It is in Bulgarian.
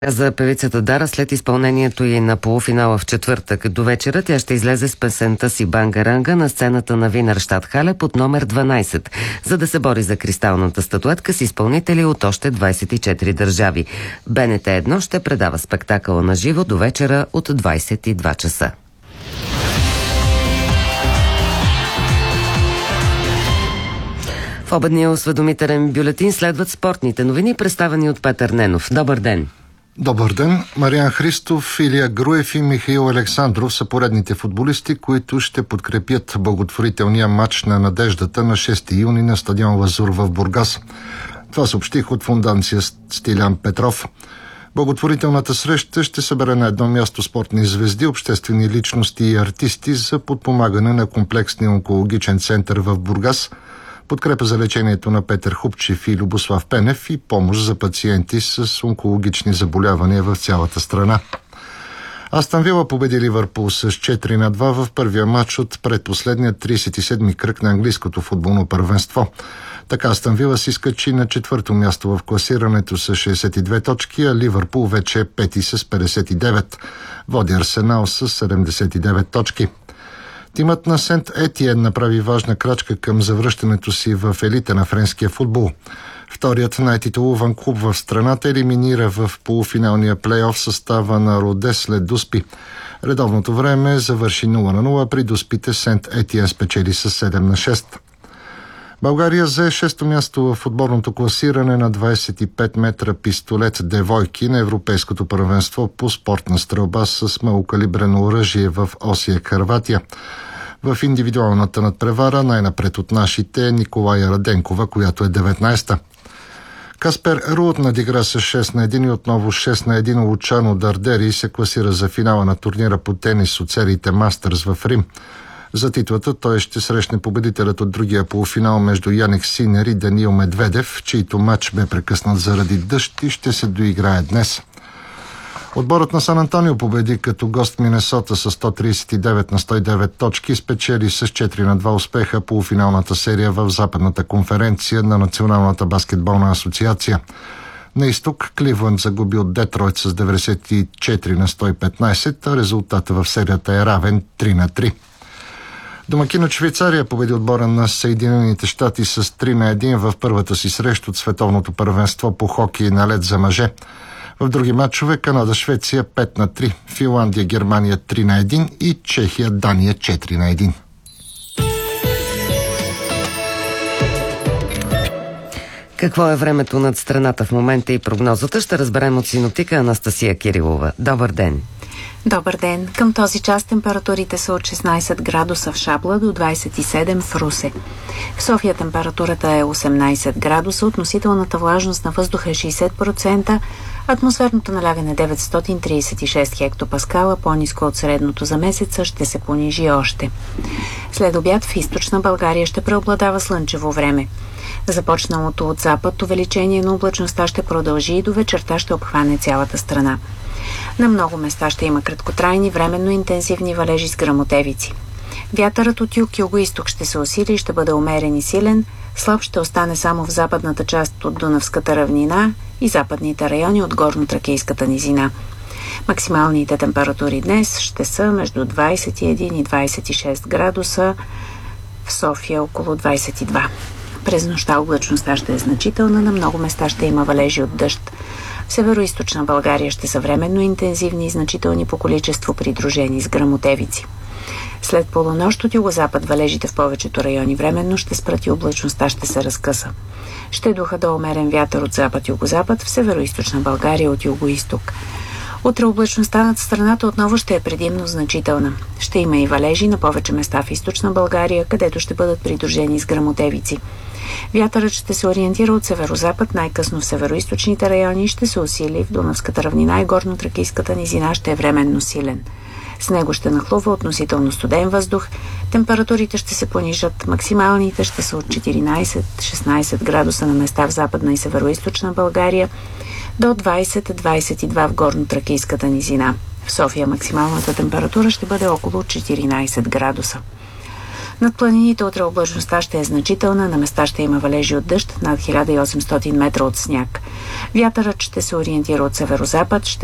За певицата Дара след изпълнението й на полуфинала в четвъртък до вечера, тя ще излезе с песента си Бангаранга на сцената на Винерштат Хале под номер 12, за да се бори за кристалната статуетка с изпълнители от още 24 държави. БНТ 1 ще предава спектакъла на живо до вечера от 22 часа. В обедния осведомителен бюлетин следват спортните новини, представени от Петър Ненов. Добър ден! Добър ден! Мариан Христов, Илия Груев и Михаил Александров са поредните футболисти, които ще подкрепят благотворителния матч на надеждата на 6 юни на стадион Лазур в Бургас. Това съобщих от фондация Стилян Петров. Благотворителната среща ще събере на едно място спортни звезди, обществени личности и артисти за подпомагане на комплексния онкологичен център в Бургас, подкрепа за лечението на Петър Хупчев и Любослав Пенев и помощ за пациенти с онкологични заболявания в цялата страна. Астън Вила победи Ливърпул с 4-2 в първия матч от предпоследния 37-ми кръг на английското футболно първенство. Така Астън Вила си скачи на четвърто място в класирането с 62 точки, а Ливърпул вече е пети с 59. Води Арсенал с 79 точки. Тимът на Сент Етиен направи важна крачка към завръщането си в елита на френския футбол. Вторият най-титулуван клуб в страната елиминира в полуфиналния плейоф състава на Роде след Дуспи. Редовното време завърши 0-0, при Дуспите Сент Етиен спечели с 7-6. България зае 6-то място в отборното класиране на 25 метра пистолет девойки на Европейското първенство по спортна стрелба с малокалибрено оръжие в Осия, Хърватия. В индивидуалната надпревара най-напред от нашите е Николая Раденкова, която е 19-та. Каспер Руд надигра с 6-1 и отново 6-1 Лучано Дардери се класира за финала на турнира по тенис от сериите Мастърс в Рим. За титлата той ще срещне победителят от другия полуфинал между Яник Синер и Даниил Медведев, чийто матч бе прекъснат заради дъжд и ще се доиграе днес. Отборът на Сан Антонио победи като гост Минесота с 139 на 109 точки, спечели с 4-2 успеха полуфиналната серия в Западната конференция на Националната баскетболна асоциация. На изток Кливланд загуби от Детройт с 94 на 115, а резултата в серията е равен 3-3. Домакин от Швейцария победи отбора на Съединените щати с 3-1 в първата си среща от световното първенство по хокей на лед за мъже. В други матчове Канада-Швеция 5-3, Финландия-Германия 3-1 и Чехия-Дания 4-1. Какво е времето над страната в момента и прогнозата ще разберем от синоптика Анастасия Кирилова. Добър ден! Добър ден! Към този час температурите са от 16 градуса в Шабла до 27 в Русе. В София температурата е 18 градуса, относителната влажност на въздуха е 60%, атмосферното налягане 936 хектопаскала, по-ниско от средното за месеца, ще се понижи още. След обяд в източна България ще преобладава слънчево време. Започналото от запад увеличение на облачността ще продължи и до вечерта ще обхване цялата страна. На много места ще има краткотрайни, временно интензивни валежи с гръмотевици. Вятърът от юг-югоизток ще се усили и ще бъде умерен и силен, слаб ще остане само в западната част от Дунавската равнина и западните райони от горно-тракийската низина. Максималните температури днес ще са между 21 и 26 градуса, в София около 22. През нощта облачността ще е значителна, на много места ще има валежи от дъжд. В североизточна България ще са временно интензивни и значителни по количество, придружени с гръмотевици. След полунощ от югозапад валежите в повечето райони временно ще спрат и облачността ще се разкъса. Ще духа до умерен вятър от запад-югозапад, в североизточна България от югоизток. Утре облачността над страната отново ще е предимно значителна. Ще има и валежи на повече места в източна България, където ще бъдат придружени с гръмотевици. Вятърът ще се ориентира от северозапад, най-късно в североизточните райони, ще се усили в Дунавската равнина и горно-тракийската низина ще е временно силен. С него ще нахлува относително студен въздух, температурите ще се понижат, максималните ще са от 14-16 градуса на места в западна и североизточна България, до 20-22 в горно-тракийската низина. В София максималната температура ще бъде около 14 градуса. Над планините утре облачността ще е значителна, на места ще има валежи от дъжд, над 1800 метра от сняг. Вятърът ще се ориентира от северозапад, ще